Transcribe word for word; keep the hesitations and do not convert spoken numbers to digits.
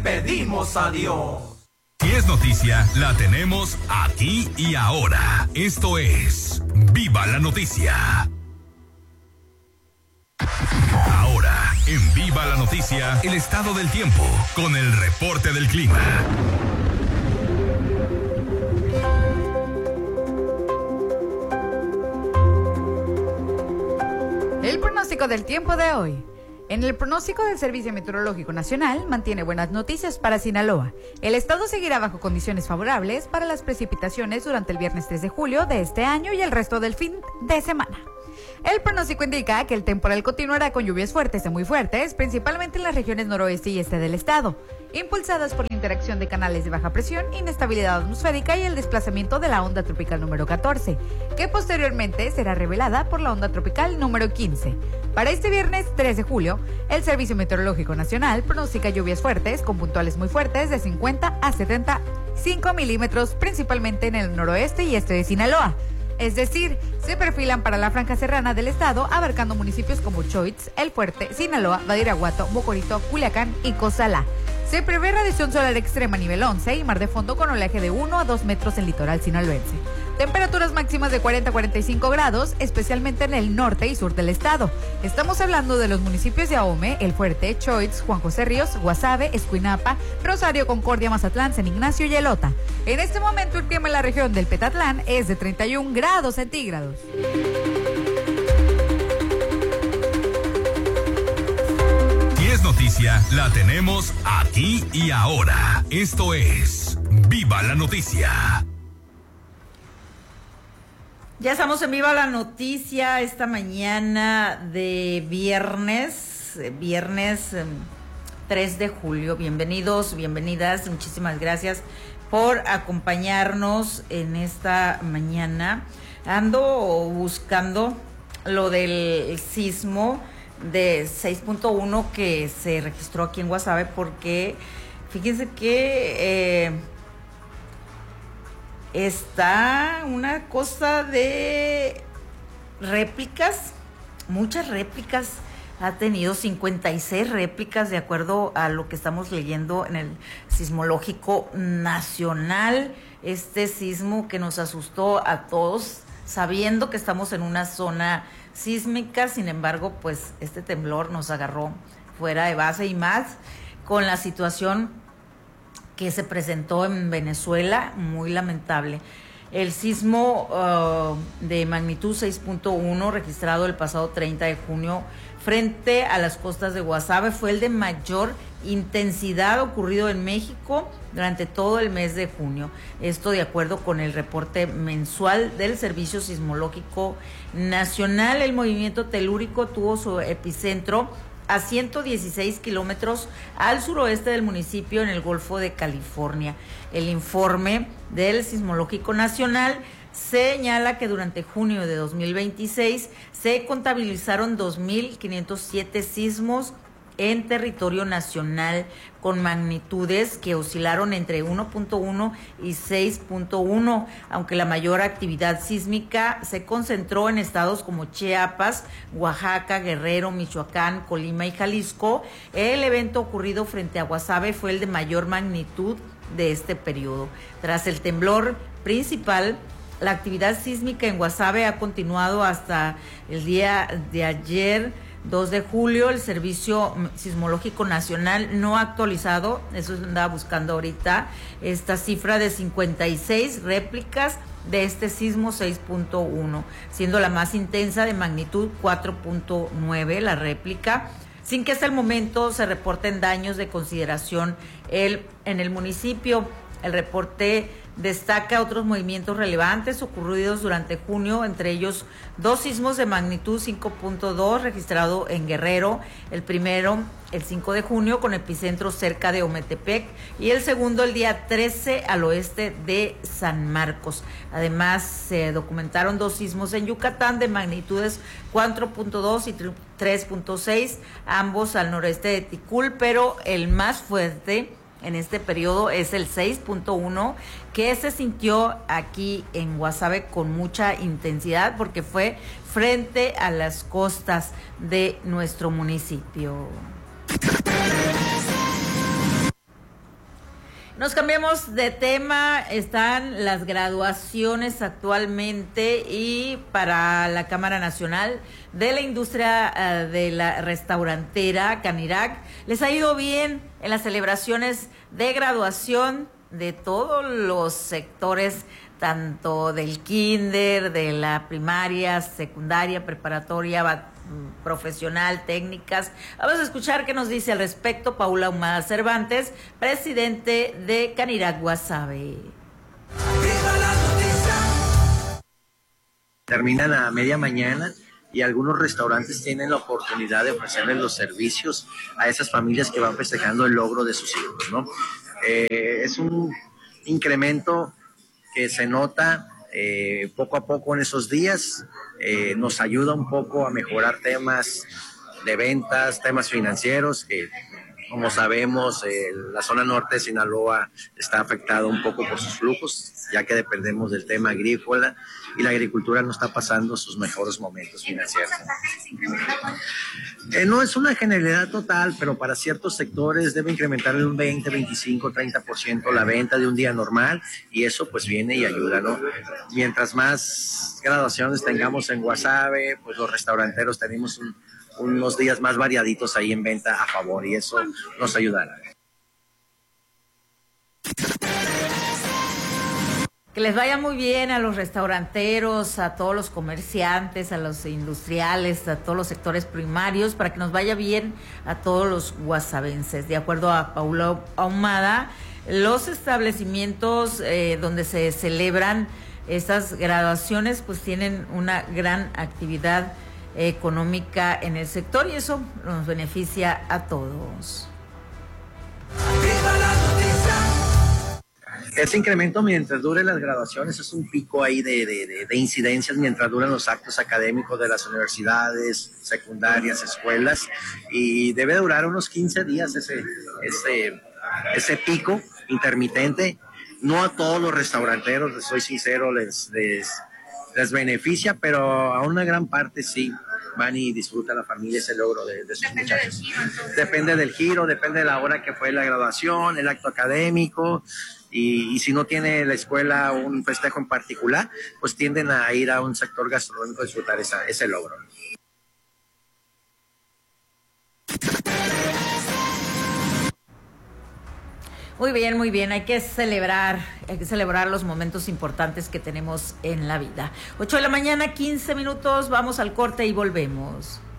pedimos a Dios. Si es noticia, la tenemos aquí y ahora. Esto es Viva la Noticia. Ahora, en Viva la Noticia, el estado del tiempo, con el reporte del clima. El pronóstico del tiempo de hoy. En el pronóstico del Servicio Meteorológico Nacional mantiene buenas noticias para Sinaloa. El estado seguirá bajo condiciones favorables para las precipitaciones durante el viernes tres de julio de este año y el resto del fin de semana. El pronóstico indica que el temporal continuará con lluvias fuertes y muy fuertes, principalmente en las regiones noroeste y este del estado, impulsadas por la interacción de canales de baja presión, inestabilidad atmosférica y el desplazamiento de la onda tropical número catorce, que posteriormente será revelada por la onda tropical número quince. Para este viernes tres de julio, el Servicio Meteorológico Nacional pronostica lluvias fuertes con puntuales muy fuertes de cincuenta a setenta y cinco milímetros, principalmente en el noroeste y este de Sinaloa. Es decir, se perfilan para la franja serrana del estado, abarcando municipios como Choix, El Fuerte, Sinaloa, Badiraguato, Mocorito, Culiacán y Cozalá. Se prevé radiación solar extrema nivel once y mar de fondo con oleaje de uno a dos metros en litoral sinaloense. Temperaturas máximas de cuarenta a cuarenta y cinco grados, especialmente en el norte y sur del estado. Estamos hablando de los municipios de Ahome, El Fuerte, Choix, Juan José Ríos, Guasave, Escuinapa, Rosario, Concordia, Mazatlán, San Ignacio y Elota. En este momento el clima en la región del Petatlán es de treinta y un grados centígrados. Si es noticia, la tenemos aquí y ahora. Esto es Viva la Noticia. Ya estamos en Viva la Noticia esta mañana de viernes, viernes tres de julio. Bienvenidos, bienvenidas, muchísimas gracias por acompañarnos en esta mañana. Ando buscando lo del sismo de seis punto uno que se registró aquí en Guasave, porque fíjense que... Eh, Está una cosa de réplicas, muchas réplicas, ha tenido cincuenta y seis réplicas de acuerdo a lo que estamos leyendo en el Sismológico Nacional, este sismo que nos asustó a todos, sabiendo que estamos en una zona sísmica. Sin embargo, pues este temblor nos agarró fuera de base, y más con la situación que se presentó en Venezuela, muy lamentable. El sismo uh, de magnitud seis punto uno registrado el pasado treinta de junio frente a las costas de Guasave fue el de mayor intensidad ocurrido en México durante todo el mes de junio. Esto de acuerdo con el reporte mensual del Servicio Sismológico Nacional. El movimiento telúrico tuvo su epicentro a ciento dieciséis kilómetros al suroeste del municipio, en el Golfo de California. El informe del Sismológico Nacional señala que durante junio de dos mil veintiséis se contabilizaron dos mil quinientos siete sismos en territorio nacional, con magnitudes que oscilaron entre uno punto uno y seis punto uno, aunque la mayor actividad sísmica se concentró en estados como Chiapas, Oaxaca, Guerrero, Michoacán, Colima y Jalisco. El evento ocurrido frente a Guasave fue el de mayor magnitud de este periodo. Tras el temblor principal, la actividad sísmica en Guasave ha continuado hasta el día de ayer, dos de julio. El Servicio Sismológico Nacional no ha actualizado, eso andaba buscando ahorita, esta cifra de cincuenta y seis réplicas de este sismo seis punto uno, siendo la más intensa de magnitud cuatro punto nueve la réplica, sin que hasta el momento se reporten daños de consideración el, en el municipio. El reporte destaca otros movimientos relevantes ocurridos durante junio, entre ellos dos sismos de magnitud cinco punto dos registrado en Guerrero, el primero el cinco de junio con epicentro cerca de Ometepec y el segundo el día trece al oeste de San Marcos. Además se documentaron dos sismos en Yucatán de magnitudes cuatro punto dos y tres punto seis, ambos al noreste de Ticul, pero el más fuerte en este periodo es el seis punto uno, que se sintió aquí en Guasave con mucha intensidad porque fue frente a las costas de nuestro municipio. Nos cambiamos de tema, están las graduaciones actualmente y para la Cámara Nacional de la Industria uh, de la Restaurantera, Canirac, les ha ido bien en las celebraciones de graduación de todos los sectores, tanto del kinder, de la primaria, secundaria, preparatoria, profesional, técnicas. Vamos a escuchar qué nos dice al respecto Paula Ahumada Cervantes, presidente de Canirac Guasave. Terminan a media mañana y algunos restaurantes tienen la oportunidad de ofrecerles los servicios a esas familias que van festejando el logro de sus hijos, ¿no? Eh, es un incremento que se nota eh, poco a poco en esos días. Eh, nos ayuda un poco a mejorar temas de ventas, temas financieros, que como sabemos eh, la zona norte de Sinaloa está afectada un poco por sus flujos, ya que dependemos del tema agrícola y la agricultura no está pasando sus mejores momentos financieros. Eh, no es una generalidad total, pero para ciertos sectores debe incrementar en un veinte, veinticinco, treinta por ciento la venta de un día normal, y eso pues viene y ayuda, ¿no? Mientras más graduaciones tengamos en Guasave, pues los restauranteros tenemos un, unos días más variaditos ahí en venta a favor, y eso nos ayudará. Que les vaya muy bien a los restauranteros, a todos los comerciantes, a los industriales, a todos los sectores primarios, para que nos vaya bien a todos los guasavenses. De acuerdo a Paula Ahumada, los establecimientos eh, donde se celebran estas graduaciones pues tienen una gran actividad económica en el sector y eso nos beneficia a todos. Ese incremento mientras duren las graduaciones es un pico ahí de, de, de, de incidencias mientras duran los actos académicos de las universidades, secundarias, escuelas, y debe durar unos quince días ese, ese, ese pico intermitente. No a todos los restauranteros, les soy sincero, les, les, les beneficia, pero a una gran parte sí van y disfruta la familia ese logro de, de sus depende muchachos. Del giro, entonces. Depende del giro, depende de la hora que fue la graduación, el acto académico, y, y si no tiene la escuela un festejo en particular, pues tienden a ir a un sector gastronómico a disfrutar esa, ese logro. Muy bien, muy bien. Hay que celebrar, hay que celebrar los momentos importantes que tenemos en la vida. ocho de la mañana, quince minutos. Vamos al corte y volvemos.